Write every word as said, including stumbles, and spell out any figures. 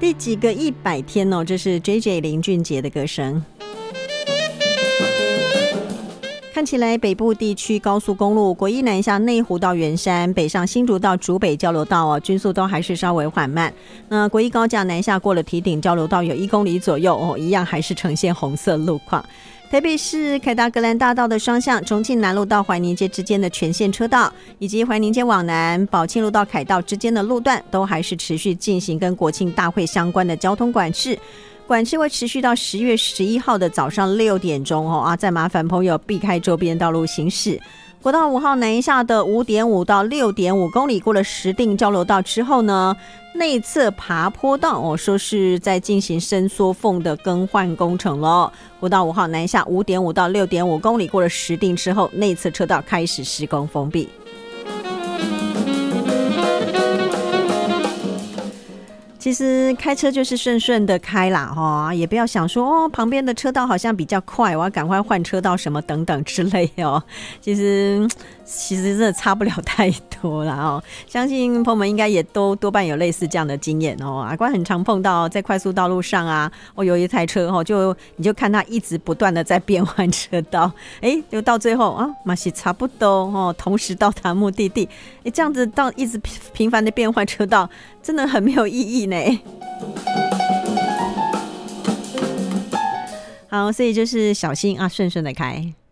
第几个一百天哦？这是 J J 林俊杰的歌声。看起来北部地区高速公路国一南下内湖到圆山，北上新竹到竹北交流道哦，均速都还是稍微缓慢。那国一高架南下过了堤顶交流道有一公里左右哦，一样还是呈现红色路况。台北市凯达格兰大道的双向重庆南路到怀宁街之间的全线车道，以及怀宁街往南宝庆路到凯道之间的路段，都还是持续进行跟国庆大会相关的交通管制。管制会持续到十月十一号的早上六点钟哦啊，再麻烦朋友避开周边道路行驶。国道五号南下的 五点五 到 六点五 公里过了石碇交流道之后呢，内侧爬坡道哦，说是在进行伸缩缝的更换工程了。国道五号南下 五点五 到 六点五 公里过了石碇之后，内侧车道开始施工封闭。其实开车就是顺顺的开啦、哦、也不要想说哦旁边的车道好像比较快，我要赶快换车道什么等等之类哦。其实其实真的差不了太多啦哦。相信朋友们应该也都多半有类似这样的经验哦。阿关很常碰到在快速道路上啊，哦有一台车哦，就你就看他一直不断的在变换车道，哎，就到最后啊，嘛是差不多哦，同时到达目的地，哎，这样子到一直频繁的变换车道，真的很没有意义呢。好，所以就是小心啊，顺顺的开。